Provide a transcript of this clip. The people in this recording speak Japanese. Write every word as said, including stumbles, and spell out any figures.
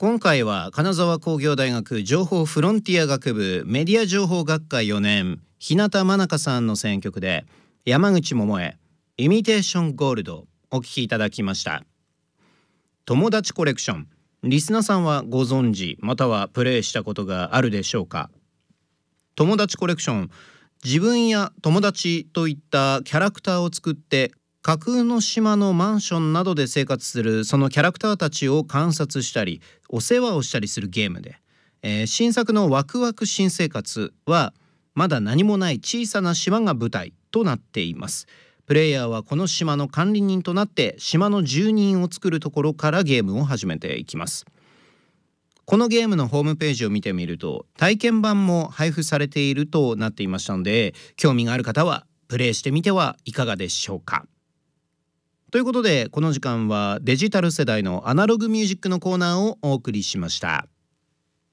今回は金沢工業大学情報フロンティア学部メディア情報学科よねん日向真中さんの選曲で山口百恵イミテーションゴールドお聴きいただきました。友達コレクション、リスナーさんはご存知またはプレイしたことがあるでしょうか。友達コレクション、自分や友達といったキャラクターを作って架空の島のマンションなどで生活するそのキャラクターたちを観察したりお世話をしたりするゲームで、えー、新作のワクワク新生活はまだ何もない小さな島が舞台となっています。プレイヤーはこの島の管理人となって島の住人を作るところからゲームを始めていきます。このゲームのホームページを見てみると体験版も配布されているとなっていましたので、興味がある方はプレイしてみてはいかがでしょうか。ということでこの時間はデジタル世代のアナログミュージックのコーナーをお送りしました。